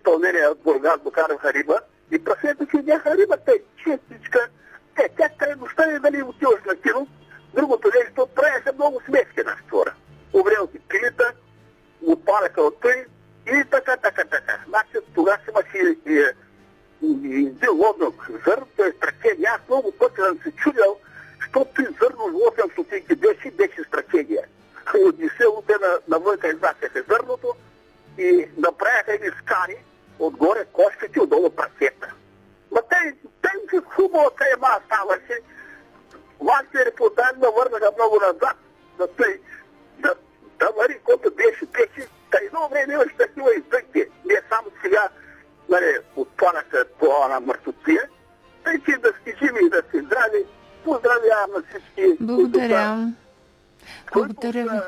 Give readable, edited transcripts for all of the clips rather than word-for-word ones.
изпълнение от Бургас докараха риба и прасета си бяха риба, те чистичка, тя край нощта не дали отиваш на кино. Другото нещо, правяха много смески на створа. Обрел ти пилита, отпаляха от той и така. Значи тогава имаше един лодък зърно, т.е. стратегия. Аз много пъти съм се чудил, защото той зърно с 8 стотинки беше стратегия. От селото на Войка изнасяха зърното и направяха едни скани, отгоре кошките, отдолу прасета. Ма те хубаво тъй ма ставаше. Вашите репортажи ме върнаха много назад, да вари, който беше. Та едно време имаше такива избъгти. Не само сега отпанаха това на мъртвотия. Тъй, че да сте живи и да сте здрави. Поздравявам на всички. Благодаря. Благодаря ви.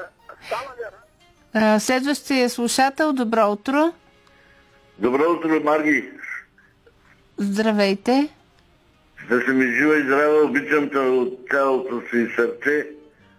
Следващия слушател, добро утро. Добро утро, Марги. Здравейте. Да се ми жива и здрава, обичам те от цялото си сърце.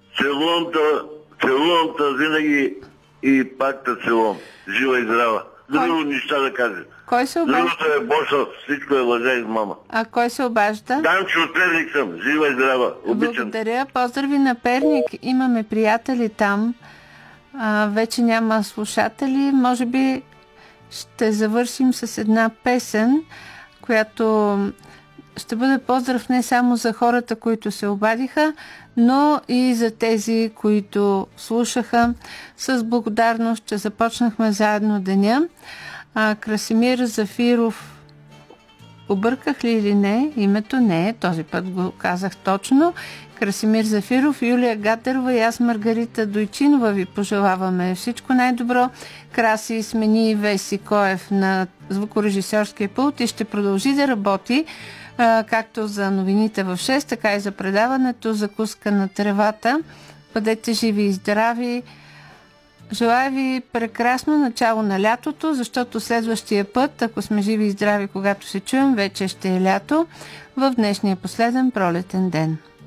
Целувам те винаги и пак те целувам. Жива и здрава. Друго неща да кажа. Кой се обажда? Другото е Босов, всичко е лъжа и мама. А кой се обажда? Данчо от Перник съм, жива и здрава. Обичам. Благодаря. Поздрави на Перник. Имаме приятели там. Вече няма слушатели. Може би ще завършим с една песен, която ще бъде поздрав не само за хората, които се обадиха, но и за тези, които слушаха. С благодарност, че започнахме заедно деня. Красимир Зафиров, обърках ли или не? Името не, този път го казах точно. Красимир Зафиров, Юлия Гатерова и аз, Маргарита Дойчинова, ви пожелаваме всичко най-добро. Краси смени Веси Коев на звукорежисьорския пулт и ще продължи да работи както за новините в 6, така и за предаването Закуска на тревата. Бъдете живи и здрави. Желая ви прекрасно начало на лятото, защото следващия път, ако сме живи и здрави, когато се чуем, вече ще е лято в днешния последен пролетен ден.